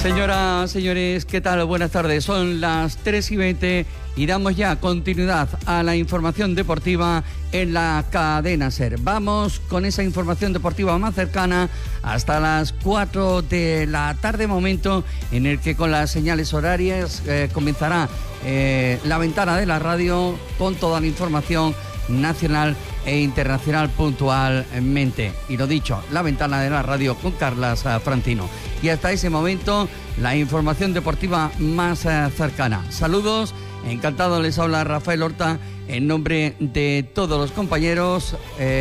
Señoras, señores, ¿qué tal? Buenas tardes. Son las 3:20 y damos ya continuidad a la información deportiva en la cadena SER. Vamos con esa información deportiva más cercana hasta las 4 de la tarde, momento en el que con las señales horarias comenzará la ventana de la radio con toda la información nacional e internacional puntualmente. Y lo dicho, la ventana de la radio con Carlas Francino. Y hasta ese momento, la información deportiva más cercana. Saludos, encantado, les habla Rafael Horta en nombre de todos los compañeros.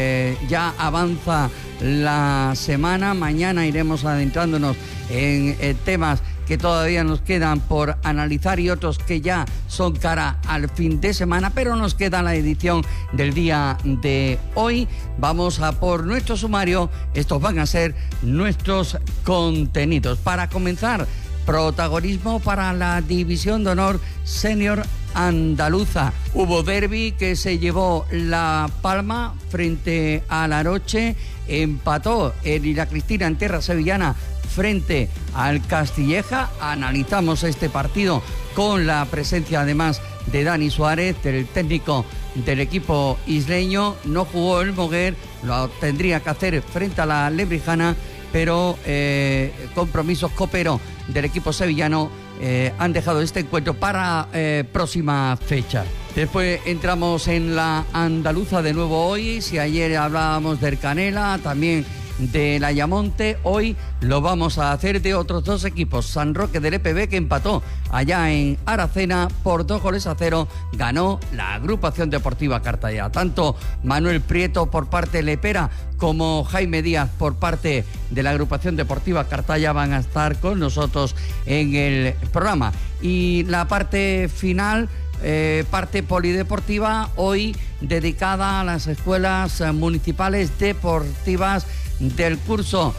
Ya avanza la semana, mañana iremos adentrándonos en temas que todavía nos quedan por analizar y otros que ya son cara al fin de semana, pero nos queda la edición del día de hoy. Vamos a por nuestro sumario, estos van a ser nuestros contenidos. Para comenzar, protagonismo para la División de Honor Senior andaluza. Hubo derbi que se llevó la palma frente a La Roche, empató el Ila Cristina en tierra sevillana frente al Castilleja. Analizamos este partido con la presencia además de Dani Suárez, del técnico del equipo isleño. No jugó el Moguer, lo tendría que hacer frente a la Lebrijana, pero compromisos copero del equipo sevillano han dejado este encuentro para próxima fecha. Después entramos en la andaluza de nuevo hoy. Si ayer hablábamos del Canela, también del Ayamonte, hoy lo vamos a hacer de otros dos equipos. San Roque del EPB, que empató allá en Aracena por 2-0, ganó la agrupación deportiva Cartaya. Tanto Manuel Prieto por parte de Lepera como Jaime Díaz por parte de la agrupación deportiva Cartaya van a estar con nosotros en el programa. Y la parte final, parte polideportiva, hoy dedicada a las escuelas municipales deportivas del curso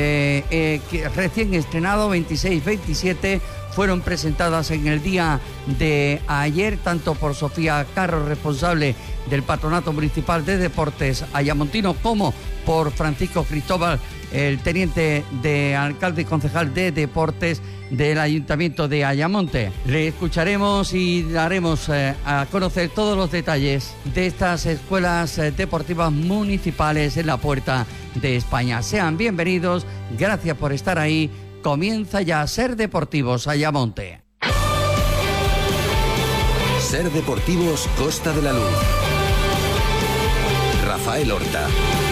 que recién estrenado 26-27, fueron presentadas en el día de ayer, tanto por Sofía Carro, responsable del Patronato Municipal de Deportes ayamontino, como por Francisco Cristóbal, el teniente de alcalde y concejal de Deportes del Ayuntamiento de Ayamonte. Le escucharemos y daremos a conocer todos los detalles de estas escuelas deportivas municipales en la puerta de España. Sean bienvenidos, gracias por estar ahí. Comienza ya Ser Deportivos Ayamonte. Ser Deportivos Costa de la Luz. Rafael Horta.